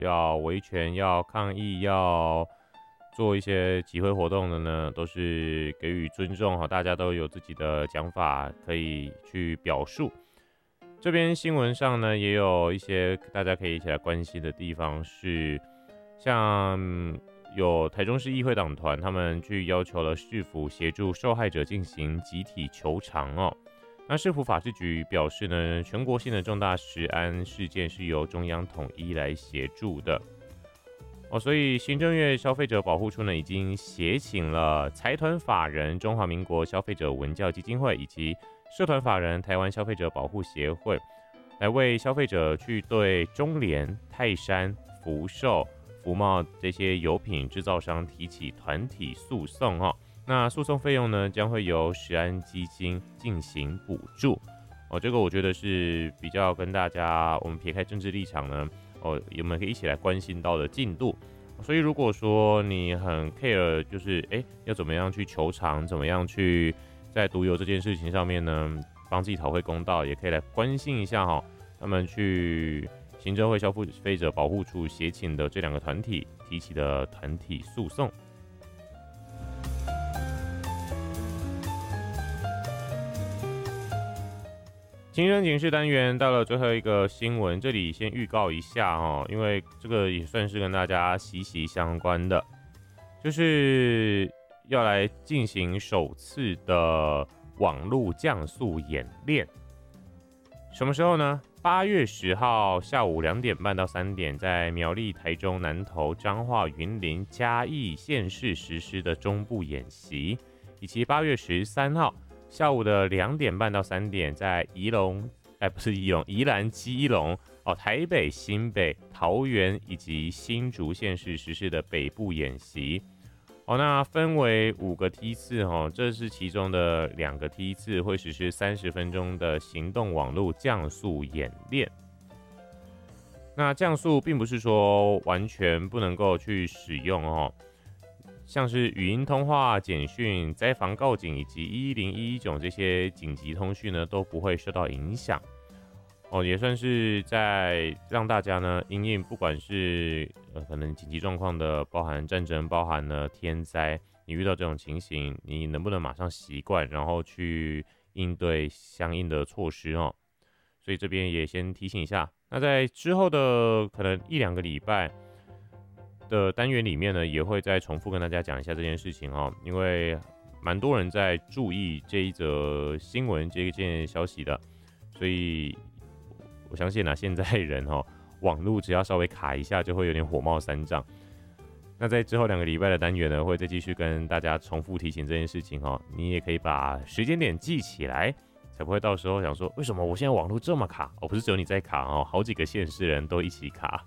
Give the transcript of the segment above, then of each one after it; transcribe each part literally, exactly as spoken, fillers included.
要维权、要抗议、要做一些集会活动的呢，都是给予尊重哈，大家都有自己的讲法可以去表述。这边新闻上呢，也有一些大家可以一起来关心的地方是，像有台中市议会党团，他们去要求了市府协助受害者进行集体求偿哦。那市府法制局表示呢，全国性的重大食安事件是由中央统一来协助的哦，所以行政院消费者保护处呢，已经协请了财团法人中华民国消费者文教基金会以及社团法人台湾消费者保护协会，来为消费者去对中联、泰山、福寿、福茂这些油品制造商提起团体诉讼哦。那诉讼费用呢，将会由食安基金进行补助哦。这个我觉得是比较跟大家，我们撇开政治立场呢，哦，我们可以一起来关心到的进度。所以如果说你很 care， 就是哎，要怎么样去求偿，怎么样去在毒油这件事情上面呢，帮自己讨回公道，也可以来关心一下哈、哦，他们去行政会消费者保护处协请的这两个团体提起的团体诉讼。情人警示单元到了最后一个新闻，这里先预告一下哦，因为这个也算是跟大家息息相关的，就是要来进行首次的网络降速演练。什么时候呢？八月十号下午两点半到三点，在苗栗、台中、南投、彰化、云林、嘉义县市实施的中部演习，以及八月十三号下午的两点半到三点，在宜龙，哎，不是宜龙，宜兰、基隆哦，台北、新北、桃园以及新竹县市实施的北部演习。哦，那分为五个梯次哦，这是其中的两个梯次会实施三十分钟的行动网络降速演练。那降速并不是说完全不能够去使用哦，像是语音通话、简讯、灾防告警以及一一零一一九这些紧急通讯呢，都不会受到影响。哦，也算是在让大家呢因应不管是呃可能紧急状况的，包含战争、包含了天灾，你遇到这种情形，你能不能马上习惯，然后去应对相应的措施哦？所以这边也先提醒一下。那在之后的可能一两个礼拜的单元里面呢，也会再重复跟大家讲一下这件事情哦，因为蛮多人在注意这一则新闻、这一件消息的，所以我相信啊，现在人哦，网络只要稍微卡一下，就会有点火冒三丈。那在之后两个礼拜的单元呢，会再继续跟大家重复提醒这件事情哦。你也可以把时间点记起来，才不会到时候想说，为什么我现在网络这么卡？哦，不是只有你在卡哦，好几个县市人都一起卡。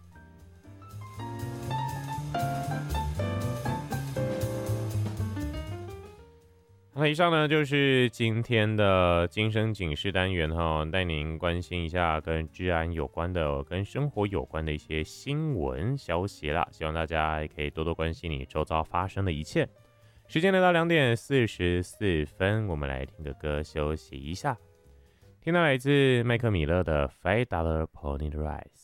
那以上呢就是今天的今生警示单元哈，带您关心一下跟治安有关的、跟生活有关的一些新闻消息啦。希望大家也可以多多关心你周遭发生的一切。时间来到两点四十四分，我们来听个歌休息一下。听到来自麦克米勒的《Five Dollar Pony Rides》。